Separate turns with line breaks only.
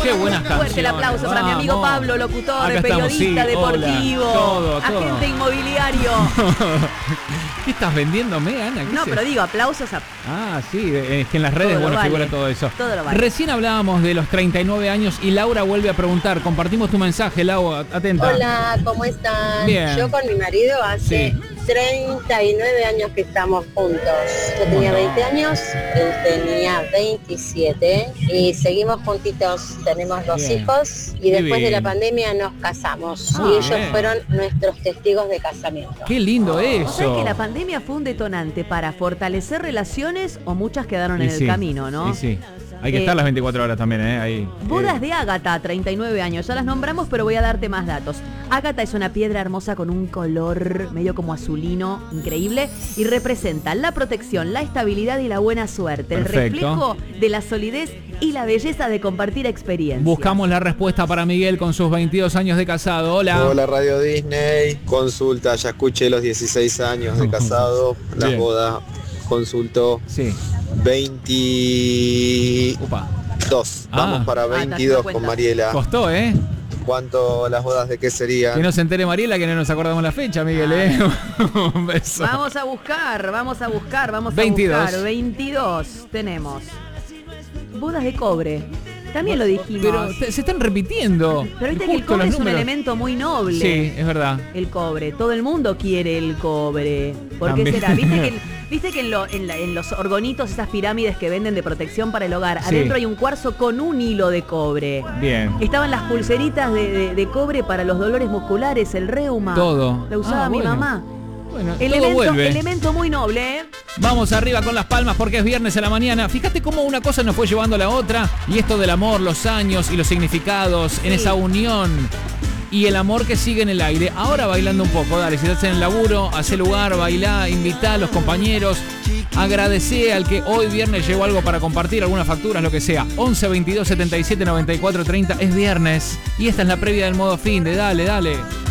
Qué buenas canciones.
Fuerte el aplauso para mi amigo Pablo, locutor,
Acá
periodista,
estamos, sí,
deportivo,
todo.
agente inmobiliario.
¿Qué estás vendiéndome, Ana?
No, pero digo, aplausos a...
Ah, sí, es que en las redes,
Todo
bueno,
vale.
figura todo eso.
Todo lo vale.
Recién hablábamos de los 39 años y Laura vuelve a preguntar. Compartimos tu mensaje, Lau, atenta.
Hola, ¿cómo están?
Bien.
Yo con mi marido hace 39 años que estamos juntos. Yo tenía 20 años, él tenía 27 y seguimos juntitos. Tenemos 2
Bien.
hijos y después de la
bien.
pandemia nos casamos
Ah,
y ellos
bien.
fueron nuestros testigos de casamiento.
Qué lindo
¿Vos sabés
eso.
que la pandemia fue un detonante para fortalecer relaciones o muchas quedaron en
Y
el
sí,
camino, ¿no?
y sí. Hay que estar las 24 horas también, ahí.
Bodas de Ágata, 39 años. Ya las nombramos, pero voy a darte más datos. Ágata es una piedra hermosa con un color medio como azulino, increíble, y representa la protección, la estabilidad y la buena suerte. El
Perfecto.
reflejo de la solidez y la belleza de compartir experiencias.
Buscamos la respuesta para Miguel con sus 22 años de casado. Hola.
Hola Radio Disney, consulta, ya escuché los 16 años de casado, las
Bien.
bodas, consultó
Sí.
22,
Upa.
vamos para
te
22
das
con
cuenta.
Costó.
Costó, ¿eh?
¿Cuánto las bodas de qué serían?
Que no se entere Mariela, que no nos acordamos la fecha, Miguel, ¿eh? Un beso.
Vamos a buscar.
22.
Buscar. 22 tenemos. Bodas de cobre. También lo dijimos.
Pero se están repitiendo.
Pero viste que el
Justo
cobre
los
es un
números.
elemento muy noble.
Sí, es verdad.
El cobre. Todo el mundo quiere el cobre. ¿Por qué
También.
será? Viste que en los orgonitos, esas pirámides que venden de protección para el hogar,
Sí.
adentro hay un cuarzo con un hilo de cobre.
Bien.
Estaban las pulseritas de cobre para los dolores musculares, el reuma.
Todo.
La usaba mi
bueno.
mamá.
Bueno, todo vuelve.
Elemento muy noble, ¿eh?
Vamos arriba con las palmas porque es viernes a la mañana. Fíjate cómo una cosa nos fue llevando a la otra. Y esto del amor, los años y los significados en esa unión. Y el amor que sigue en el aire. Ahora bailando un poco, dale, si estás en el laburo, hace lugar, bailá, invitá a los compañeros. Agradecé al que hoy viernes llevó algo para compartir, algunas facturas, lo que sea. 11 22 77 94 30, es viernes. Y esta es la previa del modo fin de dale, dale.